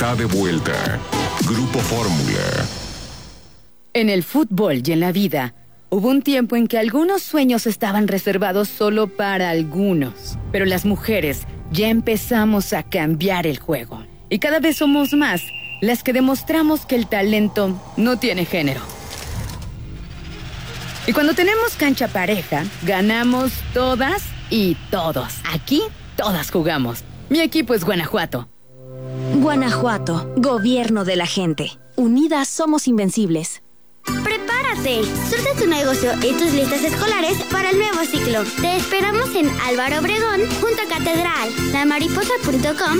está de vuelta. Grupo Fórmula. En el fútbol y en la vida, hubo un tiempo en que algunos sueños estaban reservados solo para algunos. Pero las mujeres ya empezamos a cambiar el juego. Y cada vez somos más las que demostramos que el talento no tiene género. Y cuando tenemos cancha pareja, ganamos todas y todos. Aquí, todas jugamos. Mi equipo es Guanajuato. Guanajuato, gobierno de la gente. Unidas somos invencibles. ¡Prepárate! Surte tu negocio y tus listas escolares para el nuevo ciclo. Te esperamos en Álvaro Obregón, junto a Catedral, lamariposa.com